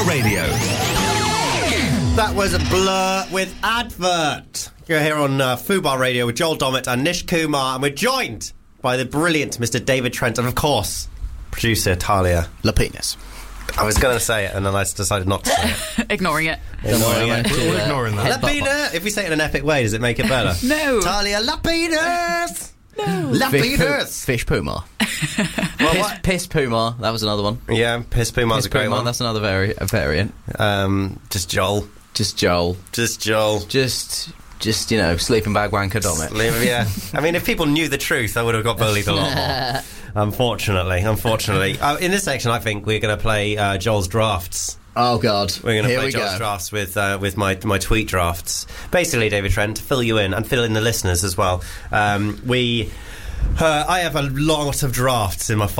Fubar Radio. That was a Blur with Advert. You're here on Fubar Radio with Joel Dommett and Nish Kumar, and we're joined by the brilliant Mr. David Trent and, of course, producer Talia Lapinus. I was going to say it, and then I decided not to say it. Ignoring it. We're ignoring that. Lapina! If we say it in an epic way, does it make it better? No. Talia Lapinus! No. Lapinus! Fish Puma. Well, Piss Puma. That was another one. yeah, Piss Puma's a great Puma, one. That's another variant. Just Joel. Just Joel. Just Joel. Just you know, sleeping bag wanker Dommett. Yeah. I mean, if people knew the truth, I would have got bullied a lot more. Unfortunately. In this section, I think we're going to play Joel's drafts. Oh God. We're going to Here play we Joel's go. drafts with my tweet drafts. Basically, David Trent, to fill you in and fill in the listeners as well. I have a lot of drafts in my